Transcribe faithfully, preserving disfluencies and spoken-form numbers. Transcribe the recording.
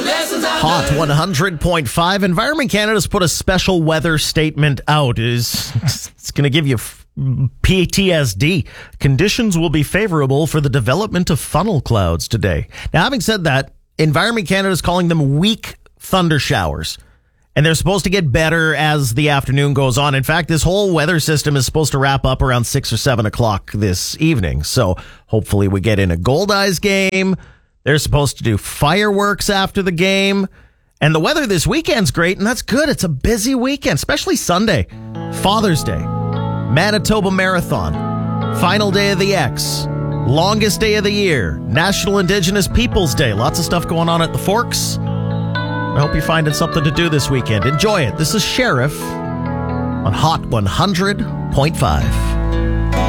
Hot one hundred point five. Environment Canada's put a special weather statement out. It is It's going to give you P T S D. Conditions will be favorable for the development of funnel clouds today. Now, having said that, Environment Canada is calling them weak thunder showers. And they're supposed to get better as the afternoon goes on. In fact, this whole weather system is supposed to wrap up around six or seven o'clock this evening. So hopefully we get in a Goldeyes game. They're supposed to do fireworks after the game. And the weather this weekend's great, and that's good. It's a busy weekend, especially Sunday. Father's Day, Manitoba Marathon, final day of the X, longest day of the year, National Indigenous Peoples Day. Lots of stuff going on at the Forks. I hope you're finding something to do this weekend. Enjoy it. This is Sheriff on Hot one hundred point five.